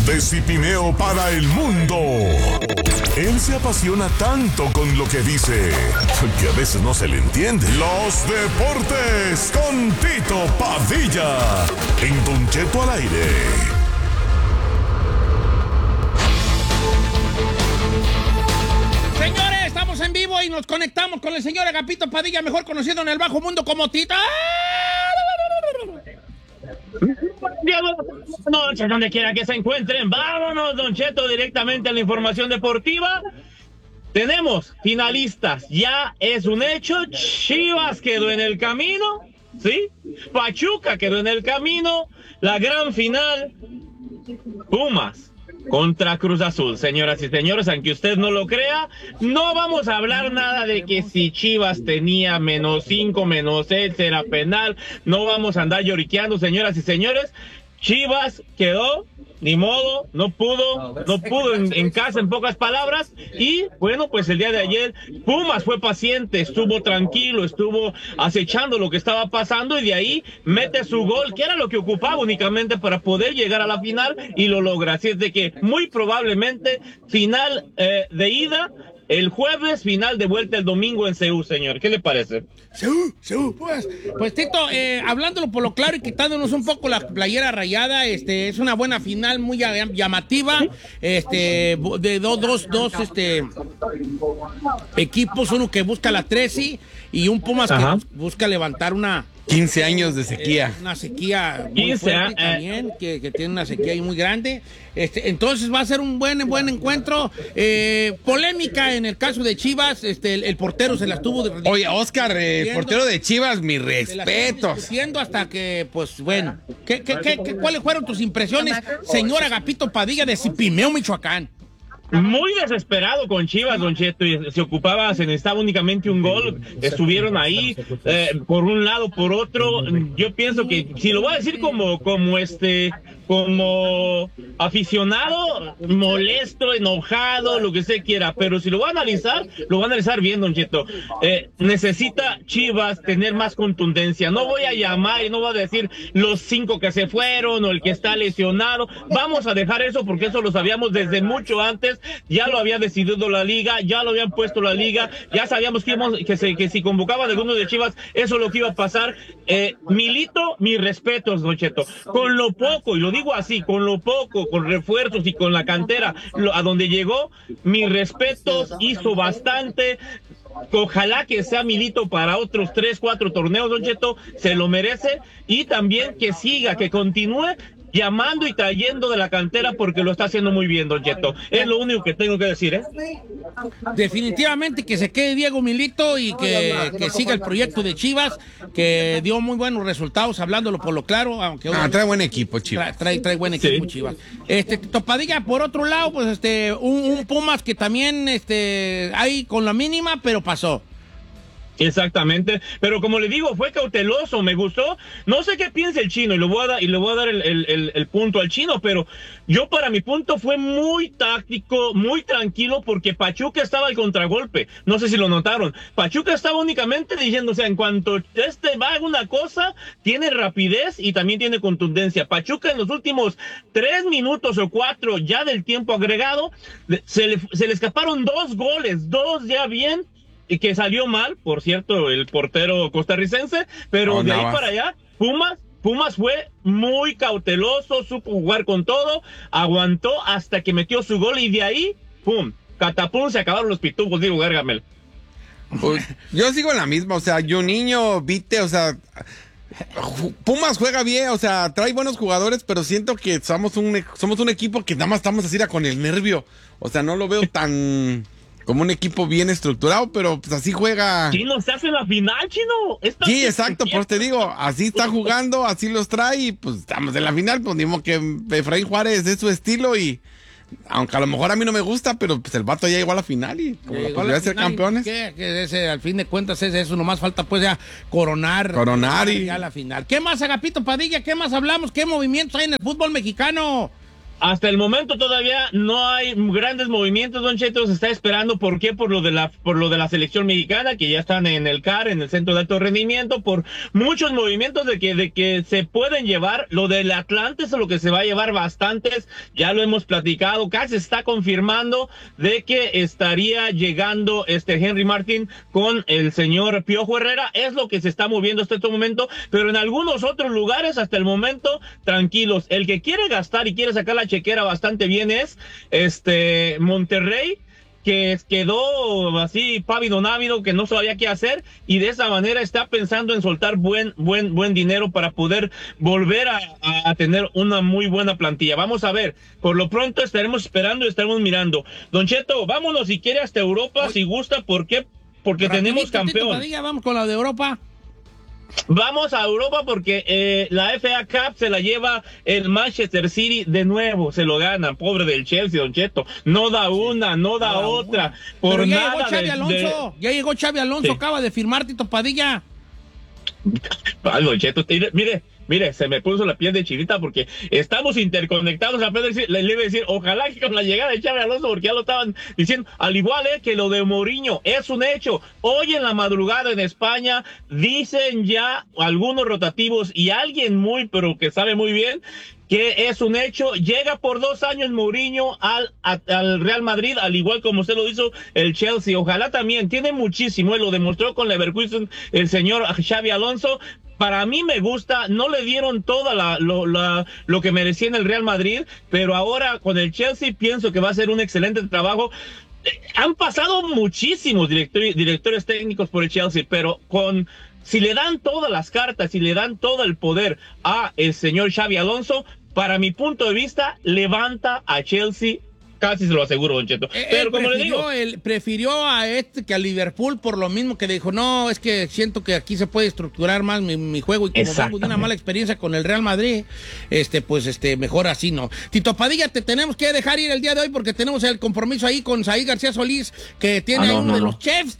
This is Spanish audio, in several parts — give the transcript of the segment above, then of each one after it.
de Cipineo para el mundo. Él se apasiona tanto con lo que dice que a veces no se le entiende. Los deportes con Tito Padilla en Don Cheto al aire. Señores, estamos en vivo y nos conectamos con el señor Agapito Padilla, mejor conocido en el bajo mundo como Tito. Buenas noches, donde quiera que se encuentren. Vámonos, Don Cheto, directamente a la información deportiva. Tenemos finalistas, ya es un hecho. Chivas quedó en el camino, ¿sí? Pachuca quedó en el camino. La gran final, Pumas contra Cruz Azul. Señoras y señores, aunque usted no lo crea, no vamos a hablar nada de que si Chivas tenía -5, -6, era penal. No vamos a andar lloriqueando, señoras y señores. Chivas quedó, ni modo, no pudo en casa, en pocas palabras. Y bueno, pues el día de ayer Pumas fue paciente, estuvo tranquilo, estuvo acechando lo que estaba pasando y de ahí mete su gol, que era lo que ocupaba únicamente para poder llegar a la final, y lo logra. Así es de que muy probablemente final de ida el jueves, final de vuelta el domingo en CU, señor. ¿Qué le parece? Pues Tito, hablándolo por lo claro y quitándonos un poco la playera rayada, es una buena final, muy llamativa, de dos equipos, uno que busca la 13 y un Pumas que busca levantar una 15 años de sequía. Una sequía muy fuerte también, que tiene una sequía ahí muy grande. Entonces va a ser un buen encuentro. Polémica en el caso de Chivas, el portero se las tuvo. Oye, Oscar, el portero de Chivas, mis respetos. Siendo hasta que, pues bueno, ¿cuáles fueron tus impresiones, señor Agapito Padilla de Cipineo, Michoacán? Muy desesperado con Chivas, Don Cheto, y se necesitaba únicamente un gol. Estuvieron ahí, por un lado, por otro. Yo pienso que, si lo voy a decir como aficionado, molesto, enojado, lo que se quiera, pero si lo voy a analizar bien, Don Cheto. Necesita Chivas tener más contundencia. No voy a llamar y no voy a decir los 5 que se fueron o el que está lesionado. Vamos a dejar eso porque eso lo sabíamos desde mucho antes. Ya lo había decidido la liga, ya lo habían puesto la liga, ya sabíamos que si convocaban a alguno de Chivas, eso es lo que iba a pasar. Milito, mis respetos, Don Cheto. Con lo poco, y lo digo así, con lo poco, con refuerzos y con la cantera, a donde llegó, mis respetos, hizo bastante. Ojalá que sea Milito para otros 3, 4 torneos, Don Cheto, se lo merece. Y también que siga, que continúe llamando y trayendo de la cantera, porque lo está haciendo muy bien, Don Cheto. Es lo único que tengo que decir, ¿eh? Definitivamente que se quede Diego Milito y que siga el proyecto de Chivas, que dio muy buenos resultados, hablándolo por lo claro, aunque trae buen equipo, Chivas. Trae buen equipo, sí. Chivas. Topadilla, por otro lado, pues un Pumas que también ahí con la mínima, pero pasó. Exactamente, pero como le digo, fue cauteloso, me gustó. No sé qué piensa el Chino, y le voy a dar el punto al Chino, pero yo, para mi punto, fue muy táctico, muy tranquilo, porque Pachuca estaba al contragolpe. No sé si lo notaron. Pachuca estaba únicamente diciendo, o sea, en cuanto va a una cosa, tiene rapidez y también tiene contundencia. Pachuca en los últimos 3 minutos o 4 ya del tiempo agregado, se le escaparon 2 goles, 2 ya bien, y que salió mal, por cierto, el portero costarricense, pero de ahí para allá, Pumas fue muy cauteloso, supo jugar con todo, aguantó hasta que metió su gol, y de ahí, ¡pum!, catapum, se acabaron los pitufos, digo, Gargamel. Pues, yo sigo en la misma, o sea, Juninho, Vite, o sea, Pumas juega bien, o sea, trae buenos jugadores, pero siento que somos un equipo que nada más estamos así con el nervio, o sea, no lo veo tan como un equipo bien estructurado, pero pues así juega. Chino, se hace la final, Chino. Sí, exacto, pues te digo, así está jugando, así los trae, y pues estamos en la final, pues dimos que Efraín Juárez es su estilo, y aunque a lo mejor a mí no me gusta, pero pues el vato ya llegó a la final y como la posibilidad de ser campeones. Que al fin de cuentas es eso, nomás falta pues ya coronar y ya la final. ¿Qué más, Agapito Padilla? ¿Qué más hablamos? ¿Qué movimientos hay en el fútbol mexicano? Hasta el momento todavía no hay grandes movimientos, Don Cheto. Se está esperando. ¿Por qué? Por lo de la selección mexicana, que ya están en el CAR, en el Centro de Alto Rendimiento, por muchos movimientos de que se pueden llevar. Lo del Atlante es lo que se va a llevar bastantes. Ya lo hemos platicado. Casi está confirmando de que estaría llegando Henry Martin con el señor Piojo Herrera. Es lo que se está moviendo hasta este momento. Pero en algunos otros lugares, hasta el momento, tranquilos. El que quiere gastar y quiere sacar la chequera bastante bien es Monterrey, que quedó así pávido návido, que no sabía qué hacer, y de esa manera está pensando en soltar buen dinero para poder volver a tener una muy buena plantilla. Vamos a ver, por lo pronto estaremos esperando y estaremos mirando. Don Cheto, vámonos si quiere hasta Europa, si gusta. ¿Por qué? Porque tenemos campeón. Padilla, vamos con la de Europa. Vamos a Europa porque la FA Cup se la lleva el Manchester City de nuevo, se lo gana, pobre del Chelsea, Don Cheto, no da una, no da otra, por pero ya nada. Llegó Xabi Alonso, ya llegó Xabi Alonso, sí. Acaba de firmar Tito Padilla. Don Cheto, mire, se me puso la piel de chinita porque estamos interconectados. Le iba a decir, ojalá que con la llegada de Xabi Alonso, porque ya lo estaban diciendo, al igual que lo de Mourinho, es un hecho. Hoy en la madrugada en España dicen ya algunos rotativos y alguien pero que sabe muy bien que es un hecho. Llega por 2 años Mourinho al Real Madrid, al igual como usted lo hizo el Chelsea. Ojalá también, tiene muchísimo, lo demostró con Leverkusen el señor Xabi Alonso. Para mí me gusta, no le dieron toda lo que merecía en el Real Madrid, pero ahora con el Chelsea pienso que va a ser un excelente trabajo. Han pasado muchísimos directores técnicos por el Chelsea, pero si le dan todas las cartas, si le dan todo el poder a el señor Xabi Alonso, para mi punto de vista, levanta a Chelsea. Casi se lo aseguro, Don Cheto. Pero como le digo, él prefirió a que a Liverpool por lo mismo que dijo, no, es que siento que aquí se puede estructurar más mi juego, y como vengo de una mala experiencia con el Real Madrid, mejor así, ¿no? Tito Padilla, te tenemos que dejar ir el día de hoy porque tenemos el compromiso ahí con Said García Solís, que tiene uno de los chefs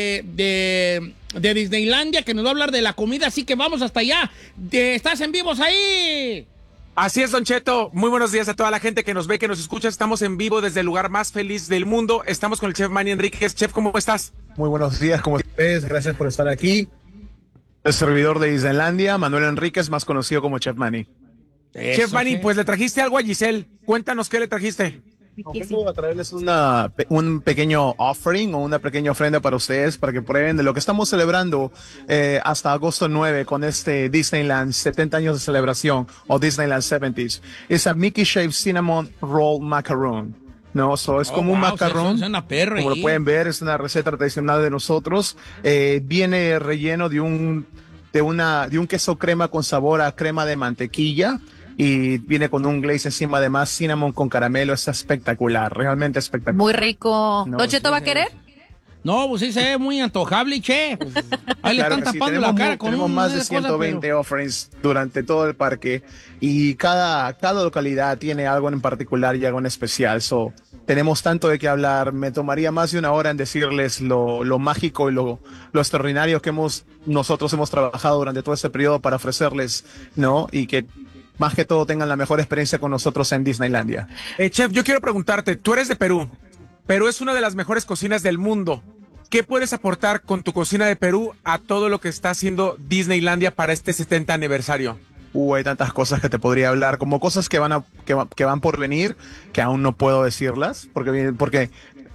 de Disneylandia, que nos va a hablar de la comida, así que vamos hasta allá. ¿Estás en vivos ahí? Así es, Don Cheto. Muy buenos días a toda la gente que nos ve, que nos escucha. Estamos en vivo desde el lugar más feliz del mundo. Estamos con el chef Manny Enríquez. Chef, ¿cómo estás? Muy buenos días, ¿cómo estás? Gracias por estar aquí. El servidor de Disneylandia, Manuel Enríquez, más conocido como Chef Manny. Chef Manny, pues le trajiste algo a Giselle. Cuéntanos qué le trajiste. Vengo a traerles un pequeño offering o una pequeña ofrenda para ustedes, para que prueben de lo que estamos celebrando hasta agosto 9 con Disneyland 70 años de celebración, o Disneyland 70s. Es a Mickey Shaped Cinnamon Roll Macaroon. No, es como un macarrón, como lo pueden ver, es una receta tradicional de nosotros. Viene relleno de un queso crema con sabor a crema de mantequilla. Y viene con un glaze encima, además cinnamon con caramelo. Es espectacular, realmente espectacular. Muy rico. No, ¿Don Cheto va a querer? No, pues sí se ve muy antojable, che. Ahí le están tapando la cara con tenemos más de 120 offerings durante todo el parque, y cada localidad tiene algo en particular y algo en especial. Tenemos tanto de qué hablar. Me tomaría más de una hora en decirles lo mágico y lo extraordinario que nosotros hemos trabajado durante todo este periodo para ofrecerles, ¿no? Y que más que todo tengan la mejor experiencia con nosotros en Disneylandia. Chef, yo quiero preguntarte, tú eres de Perú. Perú es una de las mejores cocinas del mundo. ¿Qué puedes aportar con tu cocina de Perú a todo lo que está haciendo Disneylandia para este 70 aniversario? Hay tantas cosas que te podría hablar, como cosas que van por venir, que aún no puedo decirlas, porque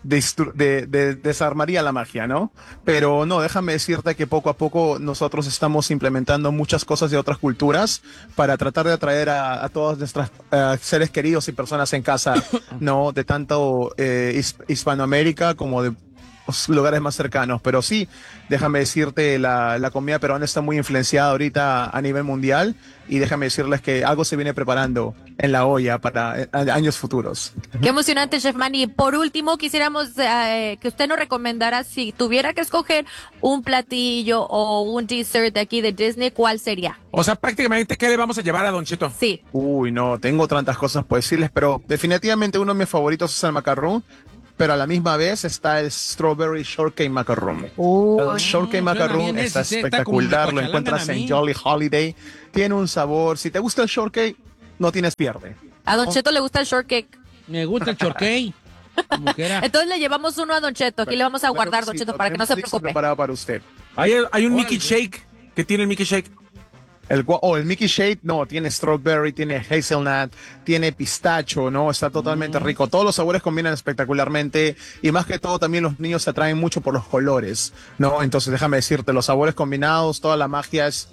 desarmaría la magia, ¿no? Pero no, déjame decirte que poco a poco nosotros estamos implementando muchas cosas de otras culturas para tratar de atraer a todos nuestros seres queridos y personas en casa, ¿no? De tanto Hispanoamérica como de lugares más cercanos. Pero sí, déjame decirte, la comida peruana está muy influenciada ahorita a nivel mundial, y déjame decirles que algo se viene preparando en la olla para años futuros. Qué emocionante, Chef Manny. Por último, quisiéramos que usted nos recomendara, si tuviera que escoger un platillo o un dessert de aquí de Disney, ¿cuál sería? O sea, prácticamente, ¿qué le vamos a llevar a Don Cheto? Sí. No, tengo tantas cosas por decirles, pero definitivamente uno de mis favoritos es el macarrón, pero a la misma vez está el Strawberry Shortcake Macaroon. El Shortcake Macaroon está espectacular, lo encuentras en Jolly Holiday. Tiene un sabor, si te gusta el shortcake, no tienes pierde. A Don Cheto le gusta el shortcake. Me gusta el chorkey. Como quiera. Entonces le llevamos uno a Don Cheto. Aquí le vamos a guardar, Don Cheto, para que no se preocupe. Preparado para usted. Hay un Mickey Shake. ¿Qué tiene el Mickey Shake? El Mickey Shake, no, tiene strawberry, tiene hazelnut, tiene pistacho, ¿no? Está totalmente rico. Todos los sabores combinan espectacularmente y más que todo también los niños se atraen mucho por los colores, ¿no? Entonces déjame decirte, los sabores combinados, toda la magia es